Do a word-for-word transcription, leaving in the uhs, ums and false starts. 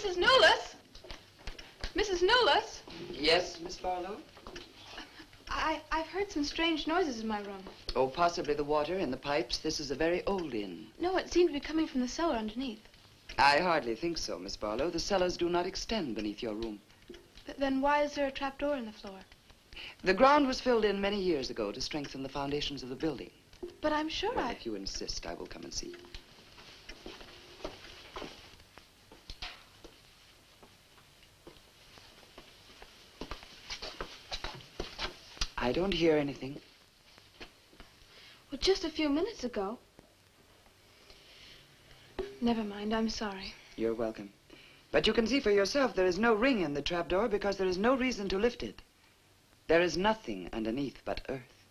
Missus Newless? Missus Newless? Yes, Miss Barlow? I, I've heard some strange noises in my room. Oh, possibly the water in the pipes. This is a very old inn. No, it seemed to be coming from the cellar underneath. I hardly think so, Miss Barlow. The cellars do not extend beneath your room. But then why is there a trapdoor in the floor? The ground was filled in many years ago to strengthen the foundations of the building. But I'm sure Well, I... if you insist, I will come and see you. I don't hear anything. Well, just a few minutes ago. Never mind, I'm sorry. You're welcome. But you can see for yourself there is no ring in the trapdoor because there is no reason to lift it. There is nothing underneath but earth.